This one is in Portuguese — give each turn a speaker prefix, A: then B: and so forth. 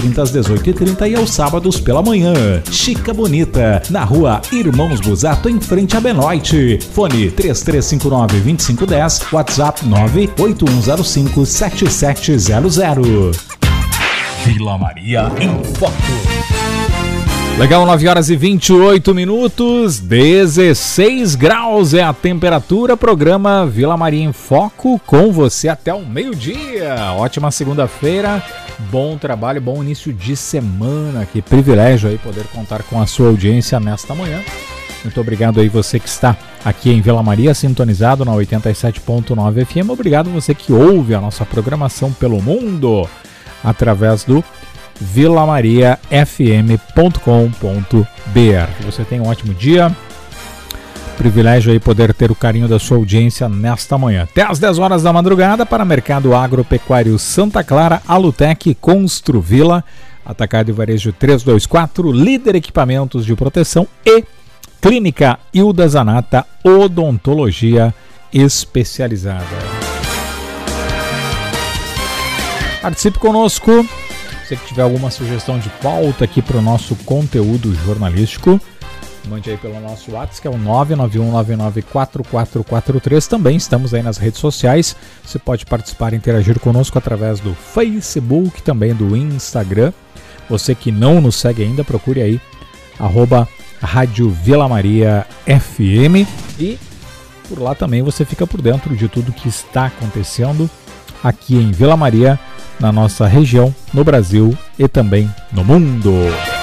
A: 17h30 às 18h30 e aos sábados pela manhã. Chica Bonita, na rua Irmãos Busato, em frente a Benoit. Fone 3359-2510, WhatsApp 98105-7700. Vila Maria em Foco. Legal, 9h28, 16 graus é a temperatura. Programa Vila Maria em Foco com você até o meio-dia. Ótima segunda-feira, bom trabalho, bom início de semana. Que privilégio aí poder contar com a sua audiência nesta manhã. Muito obrigado aí você que está aqui em Vila Maria, sintonizado na 87.9 FM. Obrigado você que ouve a nossa programação pelo mundo através do vilamariafm.com.br. Você tem um ótimo dia. Privilégio aí poder ter o carinho da sua audiência nesta manhã. Até às 10 horas da madrugada para Mercado Agropecuário Santa Clara, Alutec, Construvila, Atacado e Varejo 324, Líder Equipamentos de Proteção e Clínica Hilda Zanata, Odontologia Especializada. Participe conosco. Se você tiver alguma sugestão de pauta aqui para o nosso conteúdo jornalístico, mande aí pelo nosso WhatsApp, que é o 991994443. Também estamos aí nas redes sociais. Você pode participar e interagir conosco através do Facebook, também do Instagram. Você que não nos segue ainda, procure aí @Rádio Vila Maria FM. E por lá também você fica por dentro de tudo que está acontecendo aqui em Vila Maria, na nossa região, no Brasil e também no mundo.